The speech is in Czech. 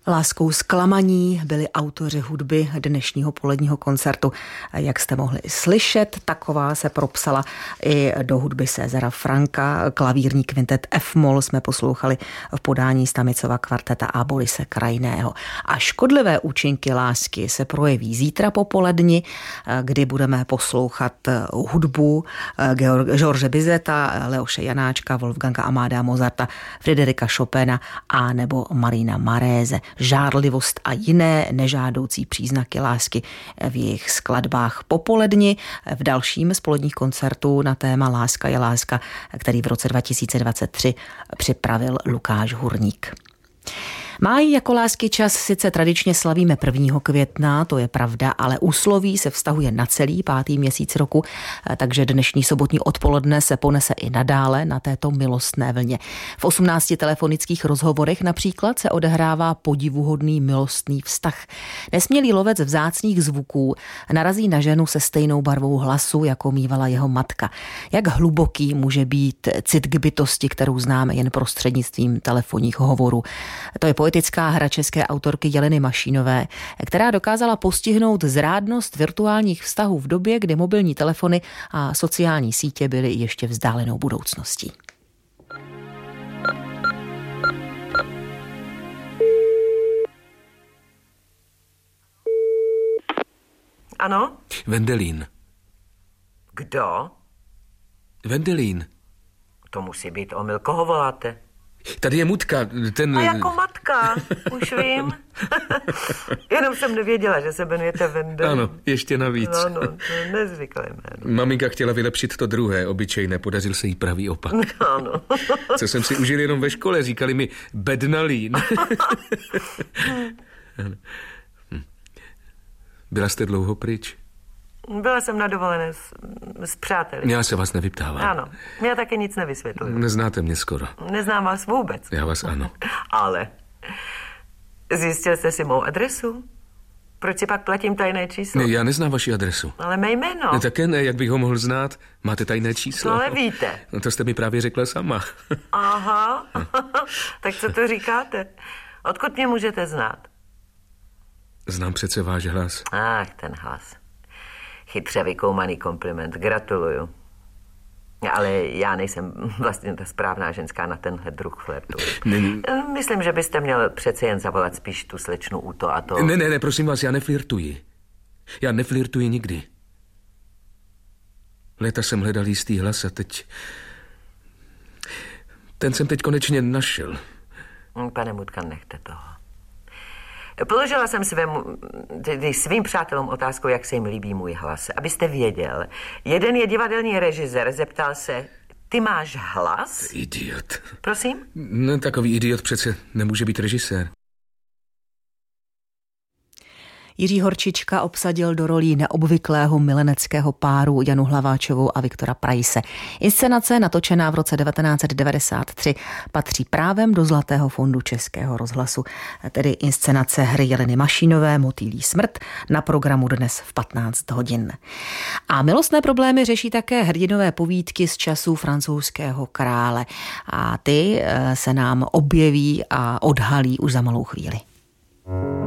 Láskou zklamaní byli autoři hudby dnešního poledního koncertu. Jak jste mohli slyšet, taková se propsala i do hudby Césara Franka. Klavírní kvintet F-moll jsme poslouchali v podání Stamicova kvarteta a Borise Krajného. A škodlivé účinky lásky se projeví zítra popoledni, kdy budeme poslouchat hudbu George Bizeta, Leoše Janáčka, Wolfganga Amadea Mozarta, Friderika Chopina a nebo Marina Maréze. Žárlivost a jiné nežádoucí příznaky lásky v jejich skladbách popoledni. V dalším z poledních koncertů na téma Láska je láska, který v roce 2023 připravil Lukáš Hurník. Májí jako lásky čas sice tradičně slavíme 1. května, to je pravda, ale úsloví se vztahuje na celý 5. měsíc roku, takže dnešní sobotní odpoledne se ponese i nadále na této milostné vlně. V 18 telefonických rozhovorech například se odehrává podivuhodný milostný vztah. Nesmělý lovec vzácných zvuků narazí na ženu se stejnou barvou hlasu, jako mívala jeho matka. Jak hluboký může být cit k bytosti, kterou známe jen prostřednictvím telefonních hovorů. To je poetická hra české autorky Jeleny Mašínové, která dokázala postihnout zrádnost virtuálních vztahů v době, kdy mobilní telefony a sociální sítě byly ještě vzdálenou budoucností. Ano? Wendelin. Kdo? Wendelin. To musí být omyl. Koho voláte? Tady je Mutka, ten... A jako matka, už vím. Jenom jsem nevěděla, že se jmenujete Wendelin. Ano, ještě navíc. No, to je nezvyklé jméno. Maminka chtěla vylepšit to druhé, obyčejné, podařil se jí pravý opak. Ano. Co jsem si užil jenom ve škole, říkali mi bednalín. Byla jste dlouho pryč? Byla jsem na dovolené s přáteli. Já se vás nevyptávám. Ano, já taky nic nevysvětluju. Neznáte mě skoro. Neznám vás vůbec. Já vás ano. Ale zjistil jste si mou adresu? Proč si pak platím tajné číslo? Ne, já neznám vaši adresu. Ale mé jméno. Ne, také ne, jak bych ho mohl znát? Máte tajné číslo. To ale víte. No to jste mi právě řekla sama. Aha, tak co to říkáte? Odkud mě můžete znát? Znám přece váš hlas. Ach, ten hlas. Chytře vykoumaný kompliment, gratuluju. Ale já nejsem vlastně ta správná ženská na tenhle druh flirtu. Myslím, že byste měl přece jen zavolat spíš tu slečnu Uto a to... Ne, prosím vás, já neflirtuji. Já neflirtuji nikdy. Léta jsem hledal jistý hlas a teď... Ten jsem teď konečně našel. Pane Mutka, nechte toho. Položila jsem svým přátelům otázku, jak se jim líbí můj hlas. Abyste věděl, jeden je divadelní režisér, zeptal se, ty máš hlas? Idiot. Prosím? No, takový idiot přece nemůže být režisér. Jiří Horčička obsadil do rolí neobvyklého mileneckého páru Janu Hlaváčovou a Viktora Praise. Inscenace, natočená v roce 1993, patří právem do Zlatého fondu Českého rozhlasu, tedy inscenace hry Jeleny Mašínové Motýlí smrt, na programu dnes v 15 hodin. A milostné problémy řeší také hrdinové povídky z časů francouzského krále. A ty se nám objeví a odhalí už za malou chvíli.